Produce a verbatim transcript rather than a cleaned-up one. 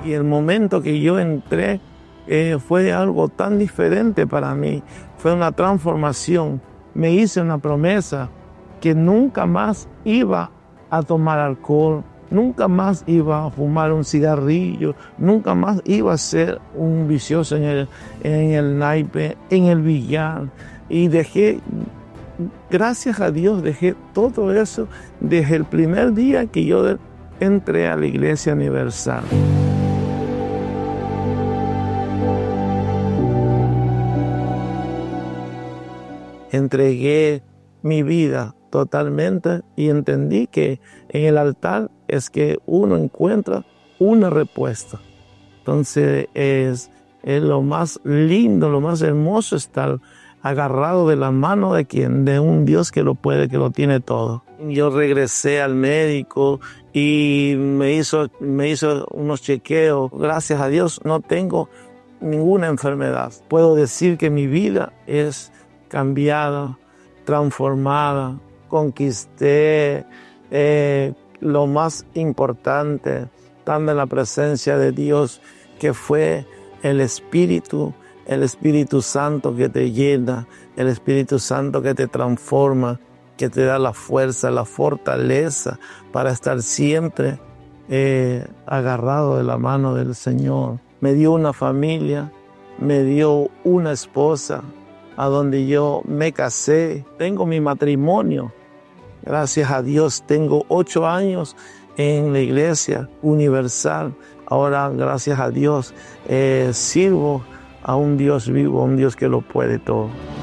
Y el momento que yo entré eh, fue algo tan diferente para mí. Fue una transformación. Me hice una promesa que nunca más iba a tomar alcohol, nunca más iba a fumar un cigarrillo, nunca más iba a ser un vicioso en el, en el naipe, en el billar. Y dejé, gracias a Dios, dejé todo eso desde el primer día que yo entré a la Iglesia Universal. Entregué mi vida totalmente y entendí que en el altar es que uno encuentra una respuesta. Entonces es, es lo más lindo, lo más hermoso estar agarrado de la mano de quien, de un Dios que lo puede, que lo tiene todo. Yo regresé al médico y me hizo, me hizo unos chequeos. Gracias a Dios no tengo ninguna enfermedad. Puedo decir que mi vida es cambiada, transformada. Conquisté eh, lo más importante, estando en la presencia de Dios, que fue el Espíritu, el Espíritu Santo que te llena, el Espíritu Santo que te transforma, que te da la fuerza, la fortaleza para estar siempre eh, agarrado de la mano del Señor. Me dio una familia, me dio una esposa, a donde yo me casé. Tengo mi matrimonio. Gracias a Dios, tengo ocho años en la Iglesia Universal. Ahora, gracias a Dios, eh, sirvo a un Dios vivo, a un Dios que lo puede todo.